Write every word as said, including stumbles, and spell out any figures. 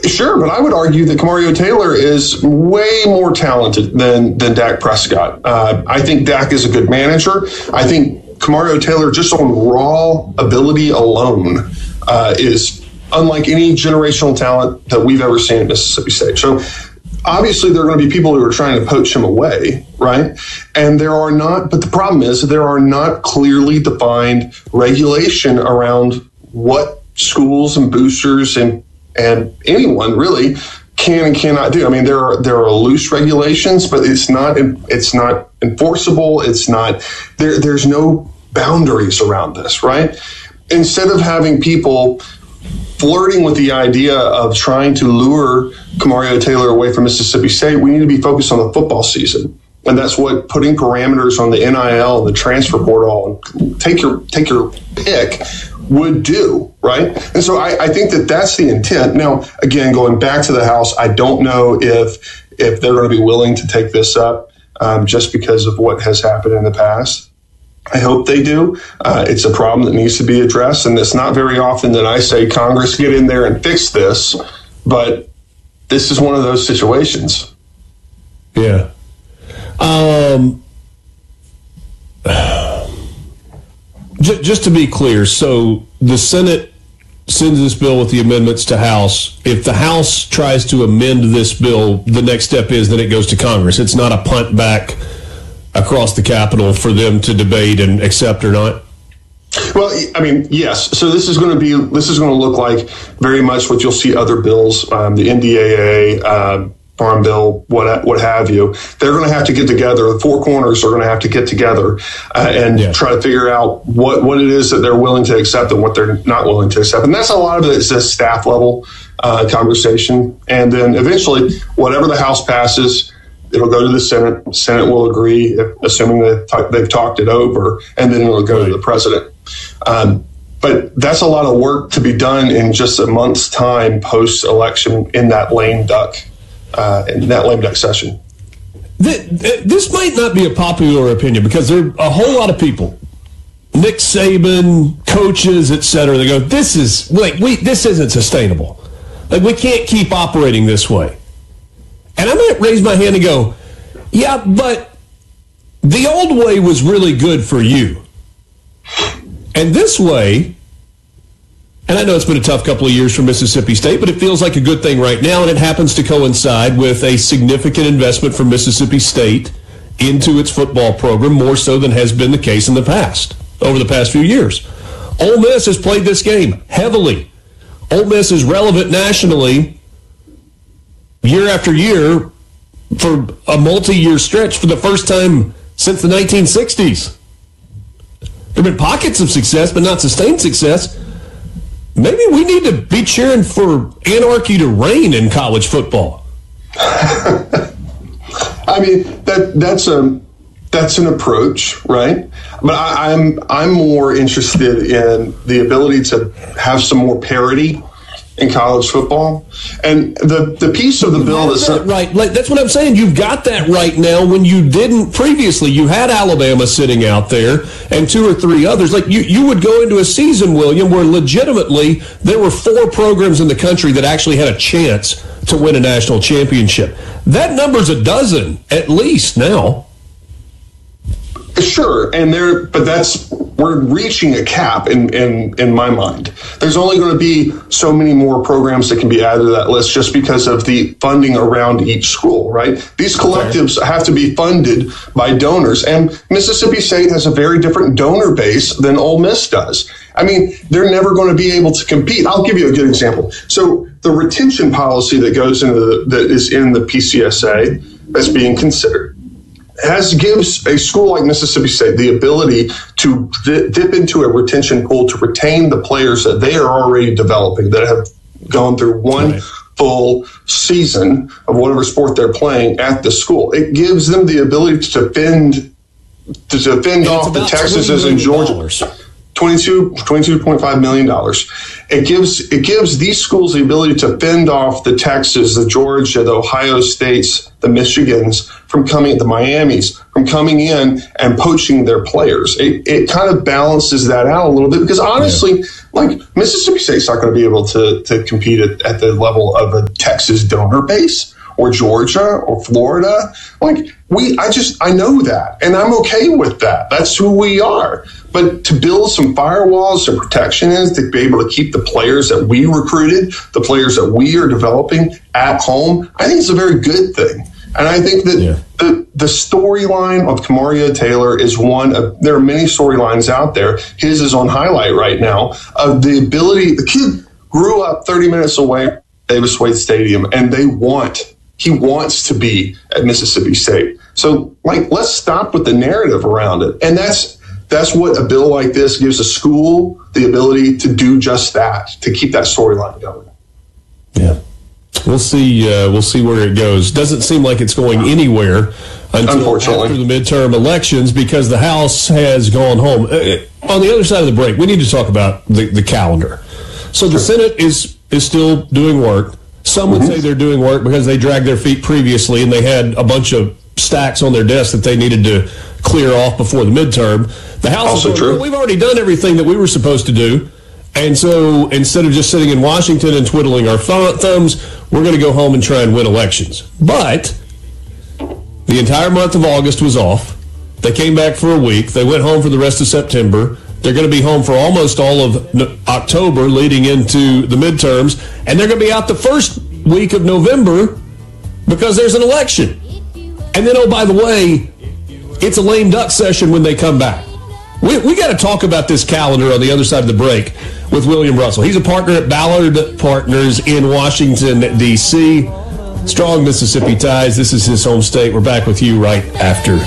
Sure, but I would argue that Kamario Taylor is way more talented than than Dak Prescott. Uh, I think Dak is a good manager. I think Kamario Taylor, just on raw ability alone, uh, is unlike any generational talent that we've ever seen at Mississippi State. So obviously there are going to be people who are trying to poach him away, right? And there are not, but the problem is there are not clearly defined regulation around what schools and boosters and and anyone really can and cannot do. I mean, there are there are loose regulations, but it's not it's not enforceable. It's not there. There's no boundaries around this, right? Instead of having people flirting with the idea of trying to lure Kamario Taylor away from Mississippi State, we need to be focused on the football season. And that's what putting parameters on the N I L, the transfer portal, and take your take your pick would do, right? And so I, I think that that's the intent. Now, again, going back to the House, I don't know if if they're going to be willing to take this up um, just because of what has happened in the past. I hope they do. Uh, it's a problem that needs to be addressed, and it's not very often that I say, Congress, get in there and fix this, but this is one of those situations. Yeah. Um. Just to be clear, so the Senate sends this bill with the amendments to House. If the House tries to amend this bill, the next step is that it goes to Congress. It's not a punt back across the Capitol for them to debate and accept or not? Well, I mean, yes. So this is going to be, this is going to look like very much what you'll see other bills, um, the N D A A, uh, Farm Bill, what what have you. They're going to have to get together. The four corners are going to have to get together uh, and yeah. try to figure out what, what it is that they're willing to accept and what they're not willing to accept. And that's a lot of it is a staff level uh, conversation. And then eventually, whatever the House passes, it'll go to the Senate. The Senate will agree, if, assuming that they've, they've talked it over, and then it'll go right. to the president. Um, but that's a lot of work to be done in just a month's time post-election in that lame duck. Uh, in that lame duck session. This might not be a popular opinion because there are a whole lot of people, Nick Saban, coaches, et cetera, they go, this is like we this isn't sustainable. Like we can't keep operating this way. And I might raise my hand and go, yeah, but the old way was really good for you. And this way, and I know it's been a tough couple of years for Mississippi State, but it feels like a good thing right now, and it happens to coincide with a significant investment from Mississippi State into its football program, more so than has been the case in the past, over the past few years. Ole Miss has played this game heavily. Ole Miss is relevant nationally year after year for a multi-year stretch for the first time since the nineteen sixties. There have been pockets of success, but not sustained success. Maybe we need to be cheering for anarchy to reign in college football. I mean, that that's a that's an approach, right? But I, I'm I'm more interested in the ability to have some more parity in college football, and the the piece of the bill that's that right. Like that's what I'm saying. You've got that right now when you didn't previously. You had Alabama sitting out there and two or three others. Like you, you would go into a season, William, where legitimately there were four programs in the country that actually had a chance to win a national championship. That number's a dozen at least now. Sure, and there, but that's we're reaching a cap in, in, in my mind. There's only going to be so many more programs that can be added to that list just because of the funding around each school, right? These collectives okay. have to be funded by donors, and Mississippi State has a very different donor base than Ole Miss does. I mean, they're never going to be able to compete. I'll give you a good example. So the retention policy that goes into the, that is in the P C S A that's being considered has gives a school like Mississippi State the ability to dip into a retention pool to retain the players that they are already developing that have gone through one right. full season of whatever sport they're playing at the school. It gives them the ability to fend to defend off the Texases and Georgia. twenty-two point five million dollars. It gives it gives these schools the ability to fend off the Texas, the Georgia, the Ohio States, the Michigans from coming, the Miamis from coming in and poaching their players. It, it kind of balances that out a little bit because honestly, yeah. like Mississippi State's not going to be able to to compete at, at the level of a Texas donor base or Georgia or Florida. Like we, I just I know that, and I'm okay with that. That's who we are. But to build some firewalls, some protection is to be able to keep the players that we recruited, the players that we are developing at home, I think it's a very good thing. And I think that yeah. the, the storyline of Kamario Taylor is one of, there are many storylines out there. His is on highlight right now of the ability, the kid grew up thirty minutes away from Davis Wade Stadium, and they want, he wants to be at Mississippi State. So, like, let's stop with the narrative around it. And that's, That's what a bill like this gives a school the ability to do just that, to keep that storyline going. Yeah. We'll see uh, we'll see where it goes. Doesn't seem like it's going anywhere until after the midterm elections because the House has gone home. Uh, on the other side of the break, we need to talk about the, the calendar. So the sure. Senate is, is still doing work. Some would mm-hmm. say they're doing work because they dragged their feet previously and they had a bunch of stacks on their desk that they needed to clear off before the midterm. The House also is true. Well, we've already done everything that we were supposed to do. And so instead of just sitting in Washington and twiddling our th- thumbs, we're going to go home and try and win elections. But the entire month of August was off. They came back for a week. They went home for the rest of September. They're going to be home for almost all of no- October leading into the midterms. And they're going to be out the first week of November because there's an election. And then, oh, by the way, it's a lame duck session when they come back. We we got to talk about this calendar on the other side of the break with William Russell. He's a partner at Ballard Partners in Washington, D C Strong Mississippi ties. This is his home state. We're back with you right after